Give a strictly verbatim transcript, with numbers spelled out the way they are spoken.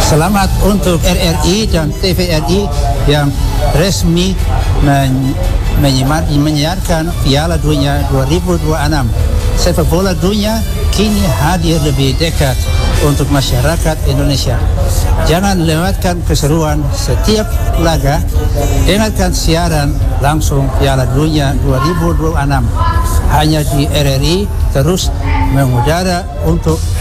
Selamat untuk R R I dan T V R I yang resmi men menyiarkan Piala Dunia dua ribu dua puluh enam. Sepak bola dunia kini hadir lebih dekat untuk masyarakat Indonesia. Jangan lewatkan keseruan setiap laga. Dengarkan siaran langsung Piala Dunia dua ribu dua puluh enam hanya di R R I, terus mengudara untuk